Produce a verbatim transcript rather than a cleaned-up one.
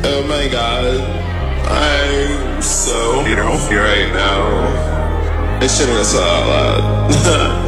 Oh my god, I'm so happy right now. I shouldn't have said that out loud.